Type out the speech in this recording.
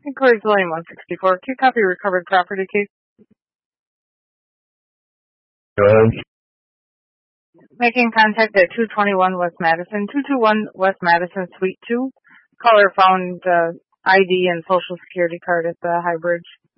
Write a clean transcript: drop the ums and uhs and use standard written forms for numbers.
Inquiry William 164. Q copy recovered property case. Go ahead. Making contact at 221 West Madison. 221 West Madison, Suite 2. Caller found ID and social security card at the High Bridge.